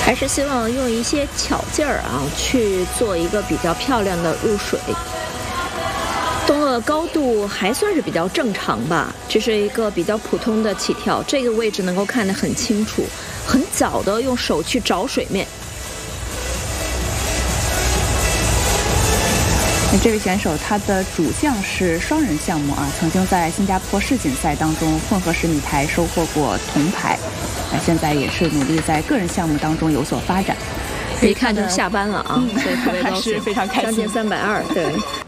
还是希望用一些巧劲儿去做一个比较漂亮的入水。动作的高度还算是比较正常吧，这是一个比较普通的起跳，这个位置能够看得很清楚，很早的用手去找水面。 这位选手他的主项是双人项目曾经在新加坡世锦赛当中混合10米台收获过铜牌，现在也是努力在个人项目当中有所发展。 可以看就下班了所以特别高兴， 是非常开心。 将近320，对。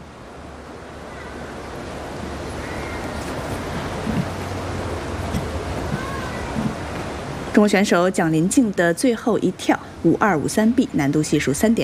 中国选手蒋林静的最后一跳5253B， 难度系数3.2。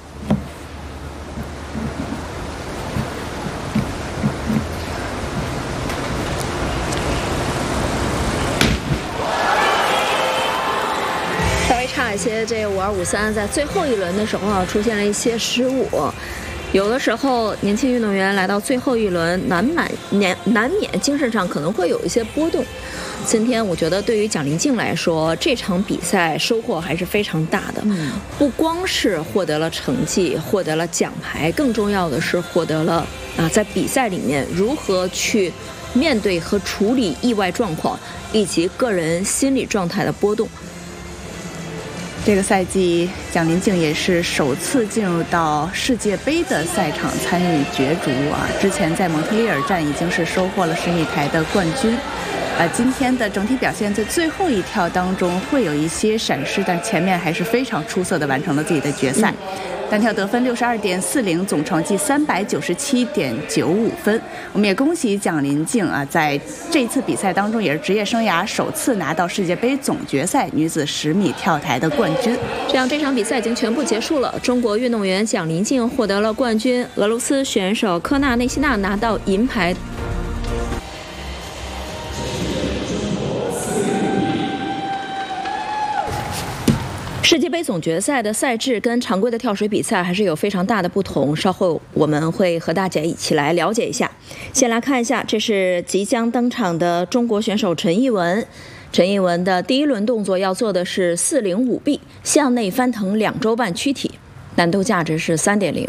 稍微差一些，这5253在最后一轮的时候出现了一些失误。有的时候年轻运动员来到最后一轮，难免精神上可能会有一些波动。今天我觉得对于蒋林静来说，这场比赛收获还是非常大的。不光是获得了成绩，获得了奖牌，更重要的是获得了在比赛里面如何去面对和处理意外状况，以及个人心理状态的波动。 这个赛季，蒋林静也是首次进入到世界杯的赛场参与角逐之前在蒙特利尔站已经是收获了10米台的冠军。今天的整体表现在最后一跳当中会有一些闪失，但前面还是非常出色的完成了自己的决赛。单跳得分62.40，总成绩397.95分。我们也恭喜蒋林静在这一次比赛当中也是职业生涯首次拿到世界杯总决赛女子10米跳台的冠军。 这样这场比赛已经全部结束了，中国运动员蒋林静获得了冠军，俄罗斯选手科纳内西娜拿到银牌。世界杯总决赛的赛制跟常规的跳水比赛还是有非常大的不同，稍后我们会和大家一起来了解一下。先来看一下，这是即将登场的中国选手陈艺文。陈艺文的第一轮动作要做的是405B， 向内翻腾2周半躯体，难度价值是3.0。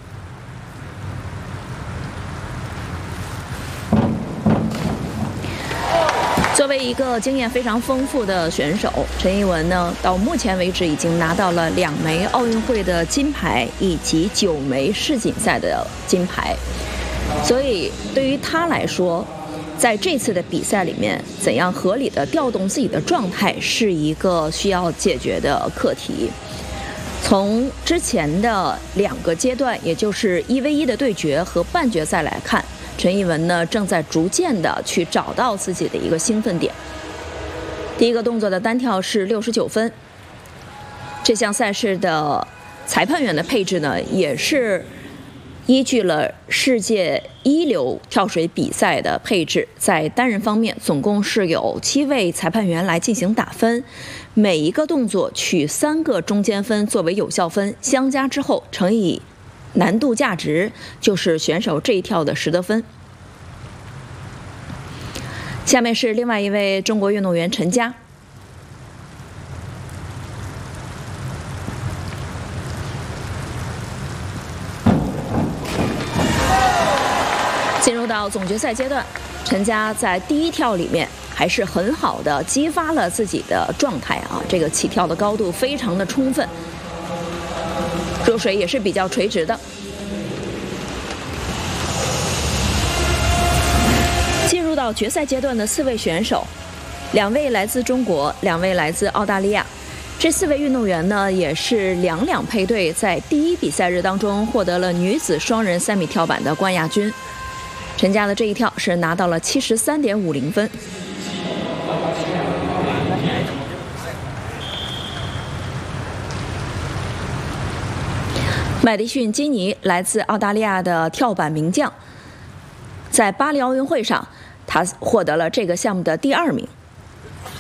作为一个经验非常丰富的选手，陈艺文呢，到目前为止已经拿到了2枚奥运会的金牌以及9枚世锦赛的金牌，所以对于他来说，在这次的比赛里面，怎样合理的调动自己的状态是一个需要解决的课题。从之前的2个阶段，也就是1v1的对决和半决赛来看，陈艺文呢正在逐渐的去找到自己的一个兴奋点。第一个动作的单跳是69分，这项赛事的裁判员的配置呢也是依据了世界一流跳水比赛的配置，在单人方面总共是有7位裁判员来进行打分，每一个动作取3个中间分作为有效分，相加之后乘以难度价值，就是选手这一跳的实得分。下面是另外一位中国运动员陈佳。进入到总决赛阶段，陈佳在第一跳里面还是很好的激发了自己的状态这个起跳的高度非常的充分，入水也是比较垂直的。进入到决赛阶段的4位选手，2位来自中国，2位来自澳大利亚。这4位运动员呢，也是2配对在第一比赛日当中获得了女子双人3米跳板的冠亚军。陈佳的这一跳是拿到了73.50分。麦迪逊·基尼来自澳大利亚的跳板名将，在巴黎奥运会上，他获得了这个项目的第2名。